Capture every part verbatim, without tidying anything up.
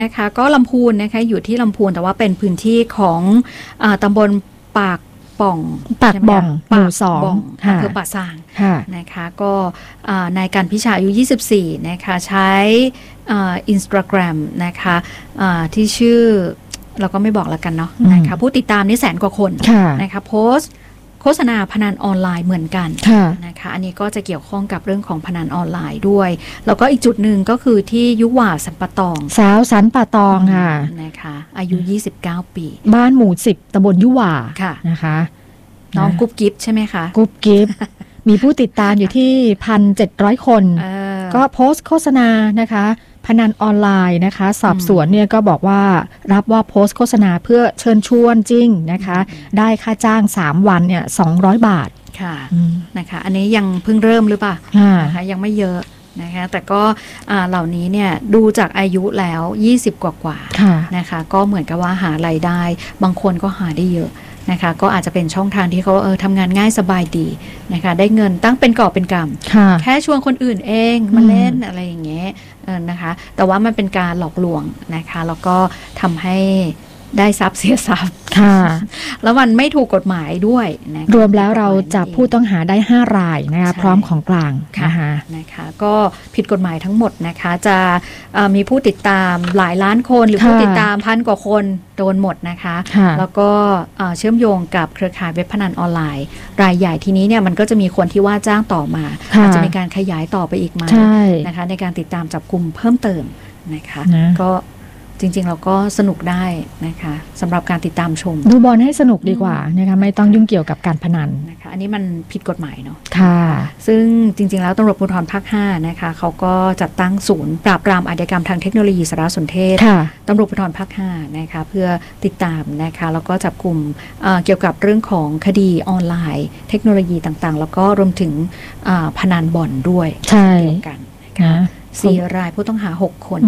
นะคะก็ลำพูนนะคะอยู่ที่ลำพูนแต่ว่าเป็นพื้นที่ของอ่าตำบลปากป่องปากบ่องหมู่สองอำเภอป่าซางนะคะก็ในการพิชาอายุยี่สิบสี่นะคะใช้อินสตาแกรมนะคะที่ชื่อเราก็ไม่บอกแล้วกันเนาะนะคะผู้ติดตามนี่แสนกว่าคนนะคะโพสต์โฆษณาพนันออนไลน์เหมือนกันนะคะอันนี้ก็จะเกี่ยวข้องกับเรื่องของพนันออนไลน์ด้วยแล้วก็อีกจุดหนึ่งก็คือที่ยุหว่าสันปะตองสาวสันปะตองค่ะนะคะอายุยี่สิบเก้าปีบ้านหมู่สิบตำบลยุหว่านะคะน้องกุ๊บกิ๊บใช่ไหมคะกุ๊บกิ๊บมีผู้ติดตามอยู่ที่ หนึ่งพันเจ็ดร้อย คนก็โพสต์โฆษณานะคะพนันออนไลน์นะคะสอบสวนเนี่ยก็บอกว่ารับว่าโพสต์โฆษณาเพื่อเชิญชวนจริงนะคะได้ค่าจ้างสามวันเนี่ยสองร้อยบาทค่ะนะคะอันนี้ยังเพิ่งเริ่มหรือเปล่านะคะยังไม่เยอะนะคะแต่ก็เหล่านี้เนี่ยดูจากอายุแล้วยี่สิบกว่าๆนะคะก็เหมือนกับว่าหารายได้บางคนก็หาได้เยอะนะคะก็อาจจะเป็นช่องทางที่เขาเออทำงานง่ายสบายดีนะคะได้เงินตั้งเป็นกอบเป็นกำแค่ชวนคนอื่นเองมาเล่นอะไรอย่างเงี้ยนะคะแต่ว่ามันเป็นการหลอกลวงนะคะแล้วก็ทำให้ได้ทรัพย์เสียทรัพย์แล้วมันไม่ถูกกฎหมายด้วยนะรวมแล้วเราจับผู้ต้องหาได้ห้ารายนะคะพร้อมของกลางนะคะนะคะก็ผิดกฎหมายทั้งหมดนะคะจะมีผู้ติดตามหลายล้านคนหรือผู้ติดตามพันกว่าคนโดนหมดนะคะแล้วก็เชื่อมโยงกับเครือข่ายเว็บพนันออนไลน์รายใหญ่ทีนี้เนี่ยมันก็จะมีคนที่ว่าจ้างต่อมาอาจจะมีการขยายต่อไปอีกไหมนะคะในการติดตามจับกุมเพิ่มเติมนะคะก็จริงๆเราก็สนุกได้นะคะสำหรับการติดตามชมดูบอลให้สนุกดีกว่านะคะไม่ต้องยุ่งเกี่ยวกับการพนันนะคะอันนี้มันผิดกฎหมายเนาะค่ะซึ่งจริงๆแล้วตำรวจภูธรภาคห้านะคะเขาก็จัดตั้งศูนย์ปราบปรามอาชญากรรมทางเทคโนโลยีสารสนเทศตำรวจภูธรภาคห้านะคะเพื่อติดตามนะคะแล้วก็จับกลุ่มเกี่ยวกับเรื่องของคดีออนไลน์เทคโนโลยีต่างๆแล้วก็รวมถึงพนันบ่อนด้วยใช่กันนะคะสี่รายผู้ต้องหาหกคน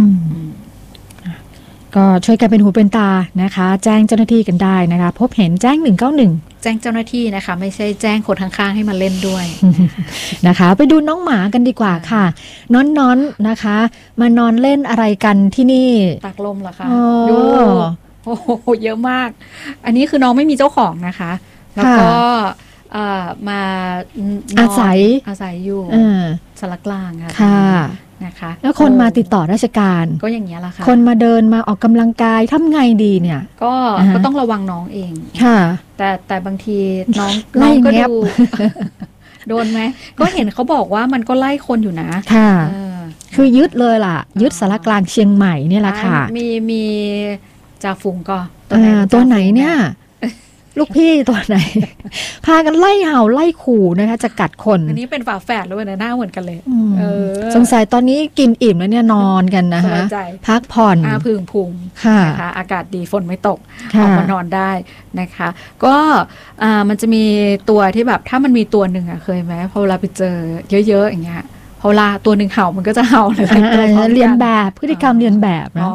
ก็ช่วยกันเป็นหูเป็นตานะคะแจ้งเจ้าหน้าที่กันได้นะคะพบเห็นแจ้งหนึ่งเก้าหนึ่งแจ้งเจ้าหน้าที่นะคะไม่ใช่แจ้งคนข้างๆให้มาเล่นด้วยนะคะไปดูน้องหมากันดีกว่าค่ะน้อนๆ น, นะคะมานอนเล่นอะไรกันที่นี่ตากลมเหรอคะดูโอ้โหเยอะมากอันนี้คือน้องไม่มีเจ้าของนะคะแล้วก็มาอาศัยอาศัยอยู่สารกลางค่ะนะคะแล้วคนมาติดต่อราชการก็อย่างนี้แหละค่ะคนมาเดินมาออกกำลังกายทำไงดีเนี่ยก็ก็ต้องระวังน้องเองค่ะแต่แต่บางทีน้องน้องก็ดูโดนไหมก็เห็นเขาบอกว่ามันก็ไล่คนอยู่นะค่ะคือยึดเลยล่ะยึดสารกลางเชียงใหม่เนี่ยแหละค่ะมีมีจ่าฝูงก็ตัวไหนเนี่ยลูกพี่ตัวไหนพากันไล่เห่าไล่ขู่นะคะจะกัดคนอันนี้เป็นฝาแฝดเลยนะหน้าเหมือนกันเลยสงสัยตอนนี้กินอิ่มแล้วเนี่ยนอนกันนะคะพักผ่อนอาพึ่งพุงนะคะอากาศดีฝนไม่ตกออกมานอนได้นะคะก็มันจะมีตัวที่แบบถ้ามันมีตัวหนึ่งอะเคยไหมพอเวลาไปเจอเยอะๆอย่างเงี้ยพอเวลาตัวหนึ่งเห่ามันก็จะเห่าเลยเรียนแบบพฤติกรรมเรียนแบบนะ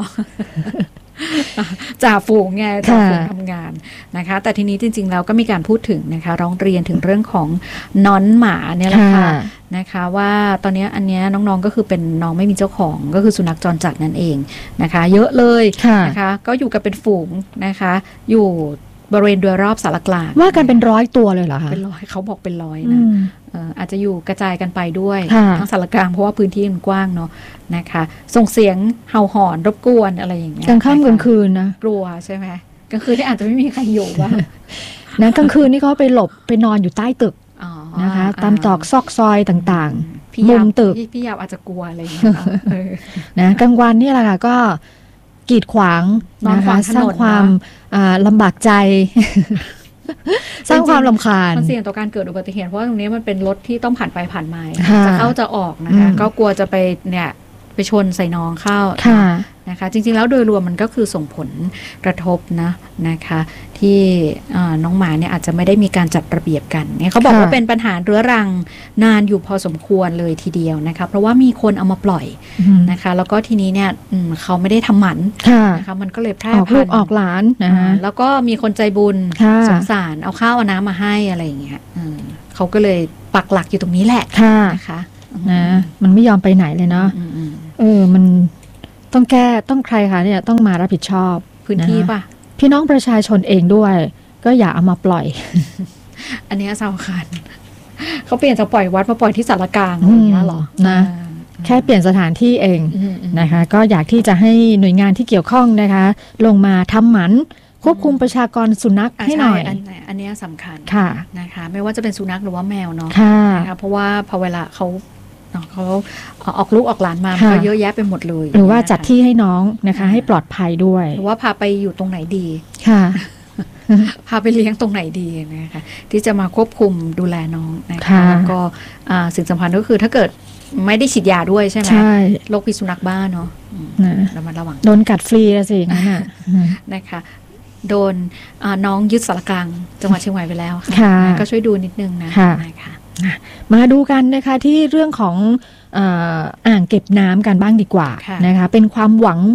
จ่าฝูงไงจ่าฝูงทำงานนะคะแต่ทีนี้จริงๆแล้วก็มีการพูดถึงนะคะร้องเรียนถึงเรื่องของน้อนหมาเนี่ยแหละค่ะนะคะว่าตอนนี้อันนี้น้องๆก็คือเป็นน้องไม่มีเจ้าของก็คือสุนัขจรจัดนั่นเองนะคะเยอะเลยนะคะก็อยู่กันเป็นฝูงนะคะอยู่บริเวณโดยรอบสารกลางว่ากันเป็นร้อยตัวเลยเหรอคะเป็นร้อยเขาบอกเป็นร้อยนะอาจจะอยู่กระจายกันไปด้วยทั้งสารกลางเพราะว่าพื้นที่มันกว้างเนาะนะคะส่งเสียงเห่าหอนรบกวนอะไรอย่างเงี้ยกลางค่ำกลางคืนนะกลัวใช่ไหมกลางคืนที่อาจจะไม่มีใครอยู่บ้างนะกลางคืนนี่เขาไปหลบไปนอนอยู่ใต้ตึกนะคะตามตอกซอกซอยต่างๆมุมตึกพี่ยาวอาจจะกลัวอะไรอย่างเงี้ยนะกลางวันนี่แหละค่ะก็กีดขวางนะคะสร้างความลำบากใจสร้างความรำคาญมันเสี่ยงต่อการเกิดอุบัติเหตุเพราะว่าตรงนี้มันเป็นรถที่ต้องผ่านไปผ่านมาจะเข้าจะออกนะคะก็กลัวจะไปเนี่ยไปชนใส่น้องเข้านะคะจริงๆแล้วโดยรวมมันก็คือส่งผลกระทบนะนะคะที่น้องหมาเนี่ยอาจจะไม่ได้มีการจัดระเบียบกันเนี่ยเขาบอกว่าเป็นปัญหาเรื้อรังนานอยู่พอสมควรเลยทีเดียวนะคะเพราะว่ามีคนเอามาปล่อยนะคะแล้วก็ทีนี้เนี่ยเขาไม่ได้ทำหมันนะคะมันก็เลยแพร่พันธุ์ออกลูกออกหลานนะคะแล้วก็มีคนใจบุญสงสารเอาข้าวเอาน้ำมาให้อะไรอย่างเงี้ยเขาก็เลยปักหลักอยู่ตรงนี้แหละนะคะนะมันไม่ยอมไปไหนเลยเนาะเออมันต้องแก้ต้องใครคะเนี่ยต้องมารับผิดชอบพื้นที่ป่ะพี่น้องประชาชนเองด้วยก็อย่าเอามาปล่อยอันนี้สำคัญเขาเปลี่ยนจากปล่อยวัดมาปล่อยที่สารกลางอย่างนี้หรอนะแค่เปลี่ยนสถานที่เองนะคะก็อยากที่จะให้หน่วยงานที่เกี่ยวข้องนะคะลงมาทำหมันควบคุมประชากรสุนัขให้หน่อยอันนี้สำคัญค่ะนะคะไม่ว่าจะเป็นสุนัขหรือว่าแมวเนาะนะคะเพราะว่าพอเวลาเขาเขาออกลูกออกหลานมาก็เยอะแยะไปหมดเลยหรือว่าจัดที่ให้น้องนะคะให้ปลอดภัยด้วยหรือว่าพาไปอยู่ตรงไหนดีค่ะพาไปเลี้ยงตรงไหนดีนะคะที่จะมาควบคุมดูแลน้องนะคะแล้วก็สิ่งสำคัญก็คือถ้าเกิดไม่ได้ฉีดยาด้วยใช่ไหมโรคพิษสุนัขบ้าเนาะระมัดระวังโดนกัดฟรีสินะนะคะโดนน้องยึดสารกลางจังหวัดเชียงใหม่ไปแล้วค่ะก็ช่วยดูนิดนึงนะนะคะมาดูกันนะคะที่เรื่องของอ่างเก็บน้ำกันบ้างดีกว่านะคะเป็นความหวัง